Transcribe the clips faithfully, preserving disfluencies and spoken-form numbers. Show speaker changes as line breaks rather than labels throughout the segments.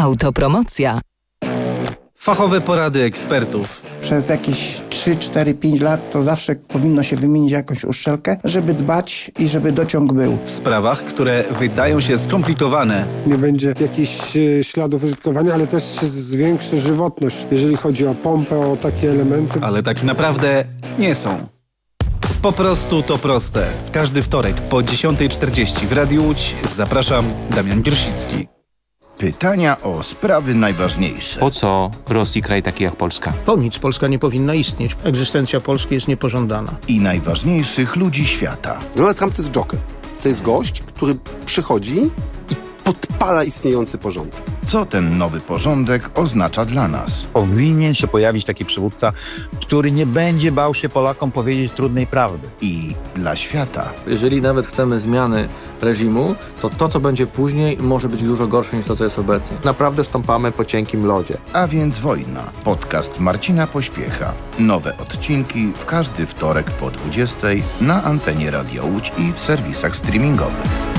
Autopromocja.
Fachowe porady ekspertów.
Przez jakieś trzy, cztery, pięć lat to zawsze powinno się wymienić jakąś uszczelkę, żeby dbać i żeby dociąg był.
W sprawach, które wydają się skomplikowane.
Nie będzie jakichś e, śladów użytkowania, ale też się zwiększy żywotność, jeżeli chodzi o pompę, o takie elementy.
Ale tak naprawdę nie są. Po prostu to proste. W każdy wtorek po dziesiąta czterdzieści w Radiu Łódź zapraszam, Damian Grosicki.
Pytania o sprawy najważniejsze.
Po co Rosji kraj taki jak Polska?
Po nic Polska nie powinna istnieć. Egzystencja Polski jest niepożądana.
I najważniejszych ludzi świata.
Donald Trump to jest joker. To jest gość, który przychodzi i podpala istniejący porządek.
Co ten nowy porządek oznacza dla nas?
Powinien się pojawić taki przywódca, który nie będzie bał się Polakom powiedzieć trudnej prawdy.
I dla świata.
Jeżeli nawet chcemy zmiany reżimu, to to, co będzie później, może być dużo gorsze niż to, co jest obecnie. Naprawdę stąpamy po cienkim lodzie.
A więc wojna. Podcast Marcina Pośpiecha. Nowe odcinki w każdy wtorek po dwudziestej na antenie Radia Łódź i w serwisach streamingowych.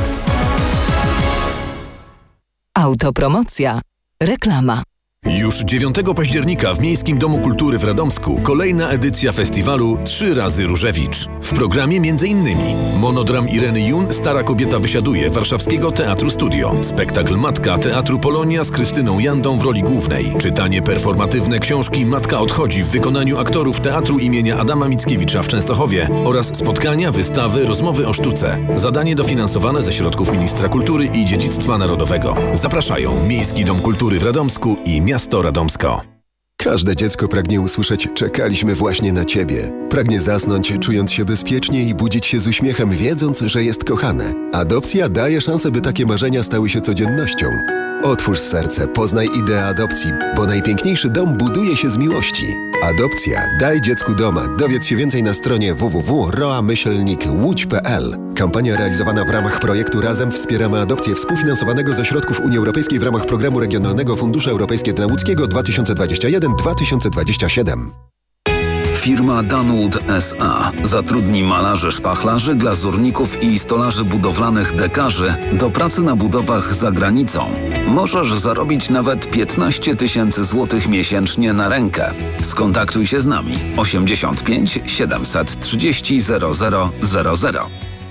Autopromocja. Reklama.
Już dziewiątego października w Miejskim Domu Kultury w Radomsku kolejna edycja festiwalu Trzy razy Różewicz. W programie m.in. monodram Ireny Jun Stara kobieta wysiaduje Warszawskiego Teatru Studio, spektakl Matka Teatru Polonia z Krystyną Jandą w roli głównej, czytanie performatywne książki Matka odchodzi w wykonaniu aktorów Teatru imienia Adama Mickiewicza w Częstochowie oraz spotkania, wystawy, rozmowy o sztuce. Zadanie dofinansowane ze środków Ministra Kultury i Dziedzictwa Narodowego. Zapraszają Miejski Dom Kultury w Radomsku i Miasto Radomsko.
Każde dziecko pragnie usłyszeć: czekaliśmy właśnie na Ciebie. Pragnie zasnąć, czując się bezpiecznie i budzić się z uśmiechem, wiedząc, że jest kochane. Adopcja daje szansę, by takie marzenia stały się codziennością. Otwórz serce, poznaj ideę adopcji, bo najpiękniejszy dom buduje się z miłości. Adopcja. Daj dziecku doma. Dowiedz się więcej na stronie w w w kropka roa myślnik łódź kropka p l. Kampania realizowana w ramach projektu Razem wspieramy adopcję, współfinansowanego ze środków Unii Europejskiej w ramach Programu Regionalnego Fundusze Europejskie dla Łódzkiego dwa tysiące dwudziesty pierwszy do dwa tysiące dwudziestego siódmego.
Firma Danwood S A zatrudni malarzy szpachlarzy, glazurników i stolarzy budowlanych dekarzy do pracy na budowach za granicą. Możesz zarobić nawet piętnaście tysięcy złotych miesięcznie na rękę. Skontaktuj się z nami osiemdziesiąt pięć siedemset trzydzieści zero zero zero zero.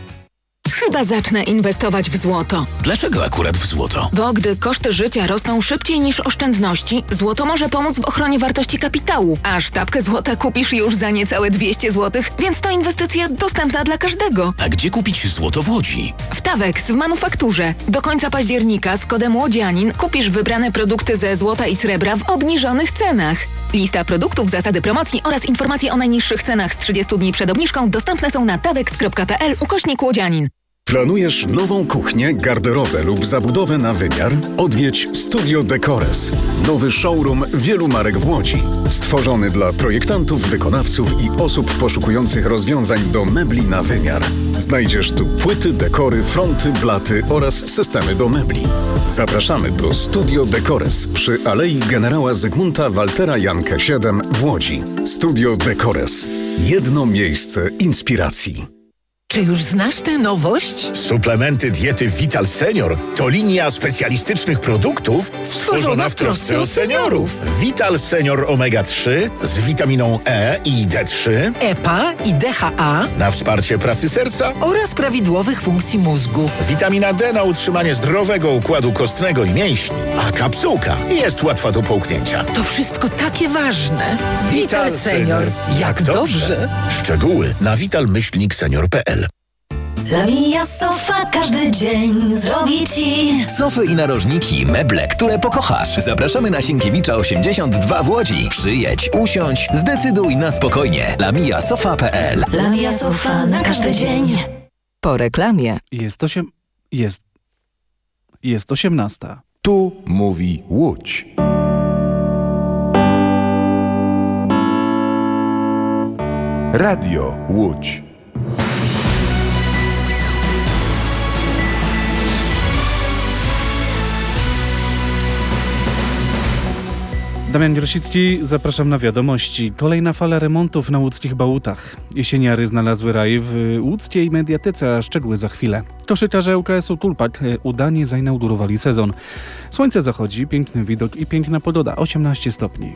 Chyba zacznę inwestować w złoto.
Dlaczego akurat w złoto?
Bo gdy koszty życia rosną szybciej niż oszczędności, złoto może pomóc w ochronie wartości kapitału. A sztabkę złota kupisz już za niecałe dwieście złotych, więc to inwestycja dostępna dla każdego.
A gdzie kupić złoto w Łodzi?
W Tawex w manufakturze. Do końca października z kodem Łodzianin kupisz wybrane produkty ze złota i srebra w obniżonych cenach. Lista produktów, zasady promocji oraz informacje o najniższych cenach z trzydziestu dni przed obniżką dostępne są na tawex kropka p l ukośnik Łodzianin.
Planujesz nową kuchnię, garderobę lub zabudowę na wymiar? Odwiedź Studio Decores. Nowy showroom wielu marek w Łodzi. Stworzony dla projektantów, wykonawców i osób poszukujących rozwiązań do mebli na wymiar. Znajdziesz tu płyty, dekory, fronty, blaty oraz systemy do mebli. Zapraszamy do Studio Decores przy Alei Generała Zygmunta Waltera Jankę siedem w Łodzi. Studio Decores. Jedno miejsce inspiracji.
Czy już znasz tę nowość?
Suplementy diety Vital Senior to linia specjalistycznych produktów stworzona w trosce o seniorów. Vital Senior omega trzy z witaminą E i D trzy,
E P A i D H A
na wsparcie pracy serca
oraz prawidłowych funkcji mózgu.
Witamina D na utrzymanie zdrowego układu kostnego i mięśni, a kapsułka jest łatwa do połknięcia.
To wszystko takie ważne. Vital Senior.
Jak dobrze. Szczegóły na vital myślnik senior kropka p l.
Lamia Sofa każdy dzień zrobi Ci
sofy i narożniki, meble, które pokochasz. Zapraszamy na Sienkiewicza osiemdziesiąt dwa w Łodzi. Przyjedź, usiądź, zdecyduj na spokojnie. lamia sofa kropka p l.
Lamia Sofa na każdy dzień.
Po reklamie.
Jest osiem... Jest... Jest osiemnasta.
Tu mówi Łódź. Radio Łódź.
Damian Grosicki, zapraszam na wiadomości. Kolejna fala remontów na łódzkich Bałutach. Jesieniary znalazły raj w łódzkiej mediatece, a szczegóły za chwilę. Koszykarze L K S-u Tulpak udanie zainaugurowali sezon. Słońce zachodzi, piękny widok i piękna pogoda, osiemnaście stopni.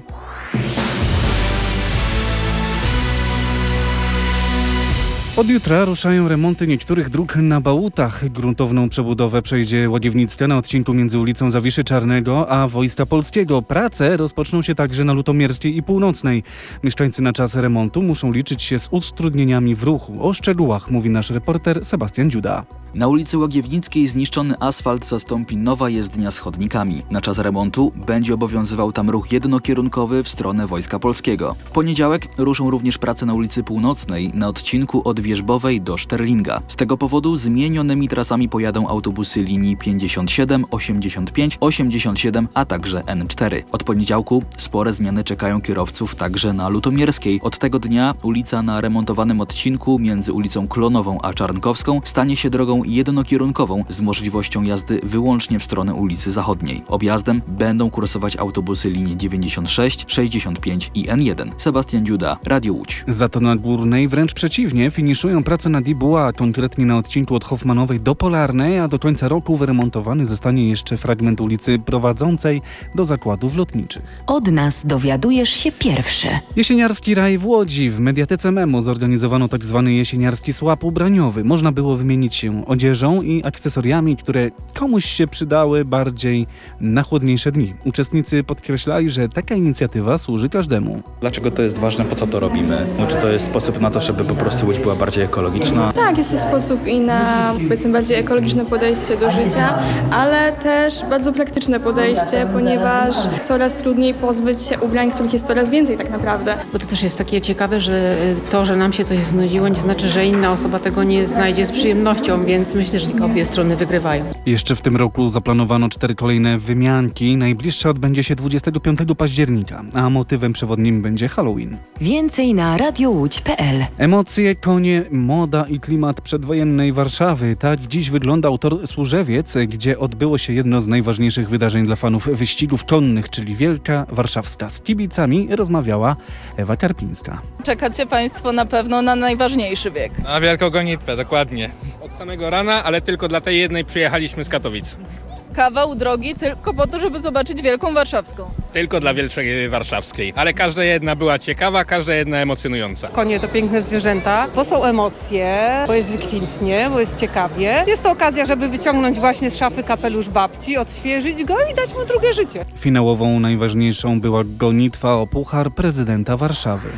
Od jutra ruszają remonty niektórych dróg na Bałutach. Gruntowną przebudowę przejdzie Łagiewnicka na odcinku między ulicą Zawiszy Czarnego a Wojska Polskiego. Prace rozpoczną się także na Lutomierskiej i Północnej. Mieszkańcy na czas remontu muszą liczyć się z utrudnieniami w ruchu. O szczegółach mówi nasz reporter Sebastian Dziuda.
Na ulicy Łagiewnickiej zniszczony asfalt zastąpi nowa jezdnia z chodnikami. Na czas remontu będzie obowiązywał tam ruch jednokierunkowy w stronę Wojska Polskiego. W poniedziałek ruszą również prace na ulicy Północnej na odcinku od Wierzbowej do Szterlinga. Z tego powodu zmienionymi trasami pojadą autobusy linii pięćdziesiąt siedem, osiemdziesiąt pięć, osiemdziesiąt siedem, a także N cztery. Od poniedziałku spore zmiany czekają kierowców także na Lutomierskiej. Od tego dnia ulica na remontowanym odcinku między ulicą Klonową a Czarnkowską stanie się drogą jednokierunkową z możliwością jazdy wyłącznie w stronę ulicy Zachodniej. Objazdem będą kursować autobusy linii dziewięćdziesiąt sześć, sześćdziesiąt pięć i N jeden. Sebastian Dziuda, Radio Łódź.
Za to na Górnej wręcz przeciwnie, finiszują prace na Dibuła, konkretnie na odcinku od Hoffmanowej do Polarnej, a do końca roku wyremontowany zostanie jeszcze fragment ulicy prowadzącej do zakładów lotniczych.
Od nas dowiadujesz się pierwszy.
Jesieniarski raj w Łodzi. W Mediatece Memo zorganizowano tak zwany jesieniarski słap ubraniowy. Można było wymienić się odzieżą i akcesoriami, które komuś się przydały bardziej na chłodniejsze dni. Uczestnicy podkreślali, że taka inicjatywa służy każdemu.
Dlaczego to jest ważne, po co to robimy? No, czy to jest sposób na to, żeby po prostu Łódź była bardziej ekologiczna?
Tak, jest to sposób i na, powiedzmy, bardziej ekologiczne podejście do życia, ale też bardzo praktyczne podejście, ponieważ coraz trudniej pozbyć się ubrań, których jest coraz więcej tak naprawdę.
Bo to też jest takie ciekawe, że to, że nam się coś znudziło, nie znaczy, że inna osoba tego nie znajdzie z przyjemnością, więc myślę, że obie strony wygrywają.
Jeszcze w tym roku zaplanowano cztery kolejne wymianki. Najbliższa odbędzie się dwudziestego piątego października, a motywem przewodnim będzie Halloween.
Więcej na radiowódź kropka p l.
Emocje, konie, moda i klimat przedwojennej Warszawy. Tak dziś wyglądał tor Służewiec, gdzie odbyło się jedno z najważniejszych wydarzeń dla fanów wyścigów konnych, czyli Wielka Warszawska. Z kibicami rozmawiała Ewa Karpińska.
Czekacie Państwo na pewno na najważniejszy bieg.
Na wielką gonitwę, dokładnie. Od samego rana, ale tylko dla tej jednej przyjechaliśmy z Katowic.
Kawał drogi tylko po to, żeby zobaczyć Wielką Warszawską.
Tylko dla Wielkiej Warszawskiej, ale każda jedna była ciekawa, każda jedna emocjonująca.
Konie to piękne zwierzęta, bo są emocje, bo jest wykwintnie, bo jest ciekawie. Jest to okazja, żeby wyciągnąć właśnie z szafy kapelusz babci, odświeżyć go i dać mu drugie życie.
Finałową, najważniejszą była gonitwa o puchar prezydenta Warszawy.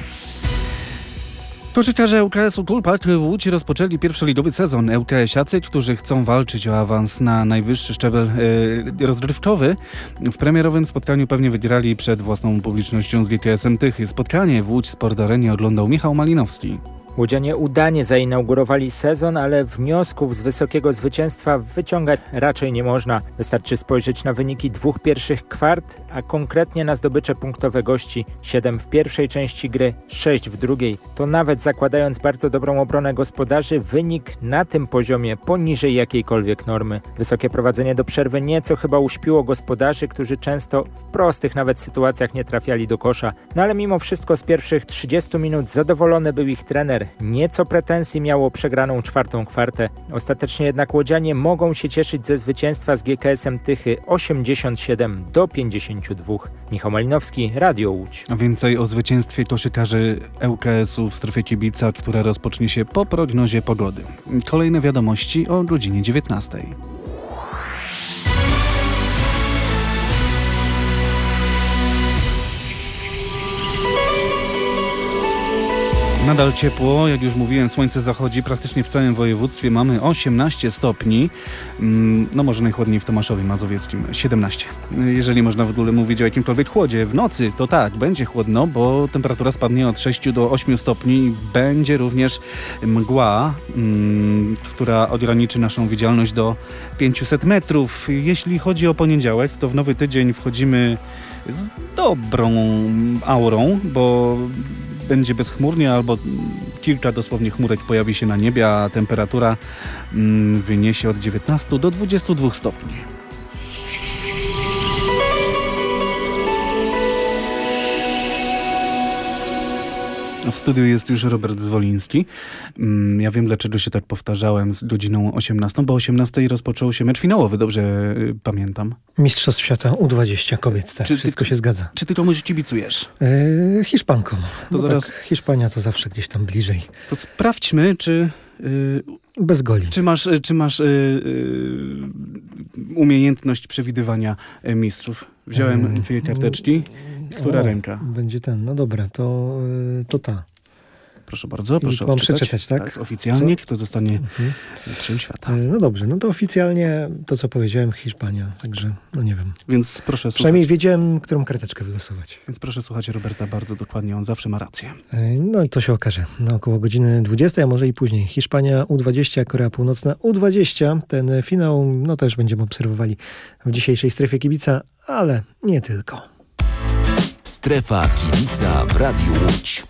Koszykarze L K S-u Tulpak w Łódź rozpoczęli pierwszoligowy sezon. ŁKS-iacy, którzy chcą walczyć o awans na najwyższy szczebel e, rozgrywkowy, w premierowym spotkaniu pewnie wygrali przed własną publicznością z G K S-em Tychy. Spotkanie w Łódź Sport Arenie oglądał Michał Malinowski.
Łodzianie udanie zainaugurowali sezon, ale wniosków z wysokiego zwycięstwa wyciągać raczej nie można. Wystarczy spojrzeć na wyniki dwóch pierwszych kwart, a konkretnie na zdobycze punktowe gości. siedem w pierwszej części gry, sześć w drugiej. To nawet zakładając bardzo dobrą obronę gospodarzy, wynik na tym poziomie poniżej jakiejkolwiek normy. Wysokie prowadzenie do przerwy nieco chyba uśpiło gospodarzy, którzy często w prostych nawet sytuacjach nie trafiali do kosza. No ale mimo wszystko z pierwszych trzydziestu minut zadowolony był ich trener. Nieco pretensji miało przegraną czwartą kwartę. Ostatecznie jednak łodzianie mogą się cieszyć ze zwycięstwa z G K S-em Tychy osiemdziesiąt siedem do pięćdziesięciu dwóch. Michał Malinowski, Radio Łódź.
A więcej o zwycięstwie koszykarzy L K S-u w strefie kibica, która rozpocznie się po prognozie pogody. Kolejne wiadomości o godzinie dziewiętnastej. Nadal ciepło, jak już mówiłem, słońce zachodzi praktycznie w całym województwie. Mamy osiemnaście stopni, no może najchłodniej w Tomaszowie Mazowieckim, siedemnaście. Jeżeli można w ogóle mówić o jakimkolwiek chłodzie. W nocy to tak, będzie chłodno, bo temperatura spadnie od sześciu do ośmiu stopni. Będzie również mgła, która ograniczy naszą widzialność do pięciuset metrów. Jeśli chodzi o poniedziałek, to w nowy tydzień wchodzimy z dobrą aurą, bo będzie bezchmurnie albo kilka dosłownie chmurek pojawi się na niebie, a temperatura mm, wyniesie od dziewiętnastu do dwudziestu dwóch stopni. studiu jest już Robert Zwoliński. Ja wiem, dlaczego się tak powtarzałem z godziną osiemnastą, bo o osiemnastej rozpoczął się mecz finałowy, dobrze pamiętam.
Mistrzostw Świata U dwadzieścia kobiet, tak,
Czy
wszystko
ty,
się zgadza.
Czy ty komuś kibicujesz?
E, Hiszpankom.
To
no
zaraz...
tak, Hiszpania to zawsze gdzieś tam bliżej.
To sprawdźmy, czy... Yy,
Bez goli.
Czy masz, czy masz yy, yy, umiejętność przewidywania mistrzów? Wziąłem
e,
dwie karteczki. Która
o,
ręka?
Będzie ten, no dobra, to, to ta.
Proszę bardzo, proszę
mam
odczytać.
przeczytać, tak?
tak oficjalnie,
co?
Kto zostanie
mhm.
mistrzem świata.
No dobrze, no to oficjalnie to, co powiedziałem, Hiszpania, także no nie wiem.
Więc proszę
Przynajmniej
słuchać.
wiedziałem, którą karteczkę wylosować.
Więc proszę słuchać Roberta bardzo dokładnie, on zawsze ma rację.
No to się okaże. Na około godziny dwudziestej, a może i później. Hiszpania U dwadzieścia, Korea Północna U dwadzieścia. Ten finał, no też będziemy obserwowali w dzisiejszej Strefie Kibica, ale nie tylko.
Strefa Kibica w Radiu Łódź.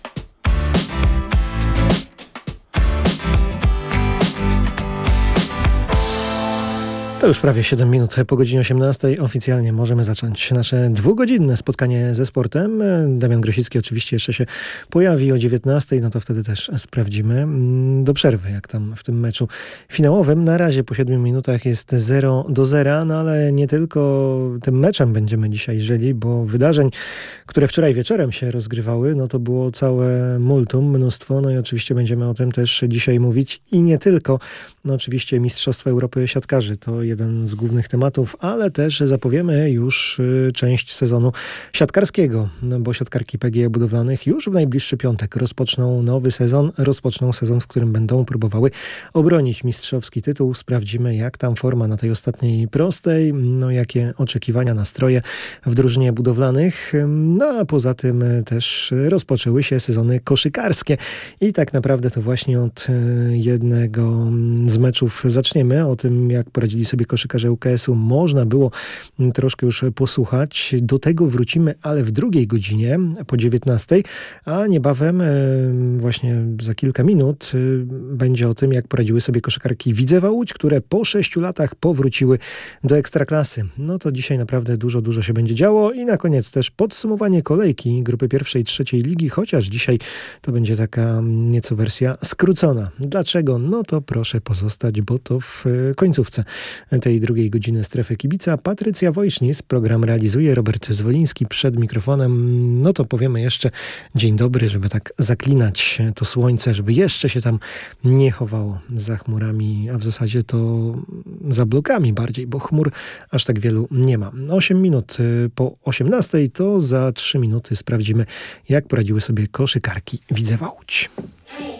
To już prawie siedem minut po godzinie osiemnastej. Oficjalnie możemy zacząć nasze dwugodzinne spotkanie ze sportem. Damian Grosicki oczywiście jeszcze się pojawi o dziewiętnastej, no to wtedy też sprawdzimy. Do przerwy, jak tam w tym meczu finałowym. Na razie po siedmiu minutach jest zero do zera, no ale nie tylko tym meczem będziemy dzisiaj żyli, bo wydarzeń, które wczoraj wieczorem się rozgrywały, no to było całe multum, mnóstwo, no i oczywiście będziemy o tym też dzisiaj mówić i nie tylko. No oczywiście Mistrzostwa Europy Siatkarzy to jeden z głównych tematów, ale też zapowiemy już część sezonu siatkarskiego, no bo siatkarki P G E Budowlanych już w najbliższy piątek rozpoczną nowy sezon, rozpoczną sezon, w którym będą próbowały obronić mistrzowski tytuł. Sprawdzimy, jak tam forma na tej ostatniej prostej, no jakie oczekiwania, nastroje w drużynie budowlanych. No a poza tym też rozpoczęły się sezony koszykarskie i tak naprawdę to właśnie od jednego z meczów zaczniemy. O tym, jak poradzili sobie koszykarze U K S-u, można było troszkę już posłuchać. Do tego wrócimy, ale w drugiej godzinie po dziewiętnastej, a niebawem właśnie za kilka minut będzie o tym, jak poradziły sobie koszykarki Widzewa Łódź, które po sześciu latach powróciły do Ekstraklasy. No to dzisiaj naprawdę dużo, dużo się będzie działo i na koniec też podsumowanie kolejki grupy pierwszej, trzeciej ligi, chociaż dzisiaj to będzie taka nieco wersja skrócona. Dlaczego? No to proszę pozostać, bo to w końcówce tej drugiej godziny Strefy Kibica. Patrycja Wojsznis, program realizuje, Robert Zwoliński przed mikrofonem. No to powiemy jeszcze dzień dobry, żeby tak zaklinać to słońce, żeby jeszcze się tam nie chowało za chmurami, a w zasadzie to za blokami bardziej, bo chmur aż tak wielu nie ma. osiem minut po osiemnastej to za trzy minuty sprawdzimy, jak poradziły sobie koszykarki Widzewa Łódź.